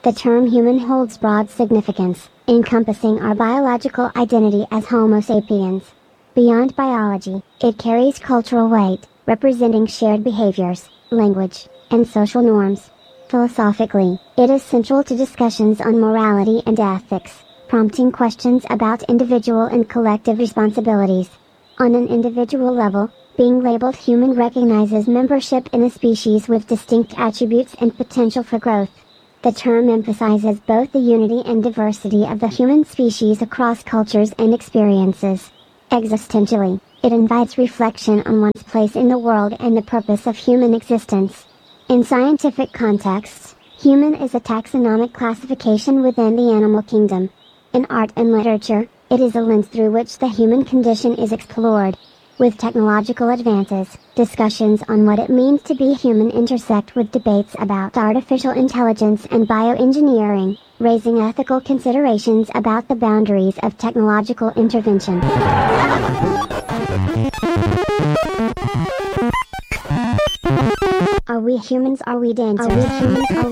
The term human holds broad significance, encompassing our biological identity as Homo sapiens. Beyond biology, it carries cultural weight, representing shared behaviors, language, and social norms. Philosophically, it is central to discussions on morality and ethics, prompting questions about individual and collective responsibilities. On an individual level, being labeled human recognizes membership in a species with distinct attributes and potential for growth. The term emphasizes both the unity and diversity of the human species across cultures and experiences. Existentially, it invites reflection on one's place in the world and the purpose of human existence. In scientific contexts, human is a taxonomic classification within the animal kingdom. In art and literature, it is a lens through which the human condition is explored. With technological advances, discussions on what it means to be human intersect with debates about artificial intelligence and bioengineering, raising ethical considerations about the boundaries of technological intervention. Are we humans? Are we dancers? Are we humans? Are